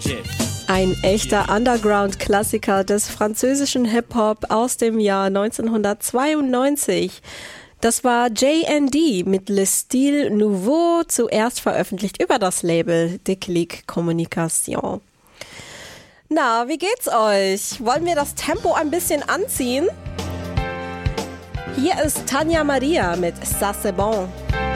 Ein echter Underground-Klassiker des französischen Hip-Hop aus dem Jahr 1992. Das war JND mit Le Style Nouveau, zuerst veröffentlicht über das Label Déclic Communication. Na, wie geht's euch? Wollen wir das Tempo ein bisschen anziehen? Hier ist Tanja Maria mit Ça c'est bon.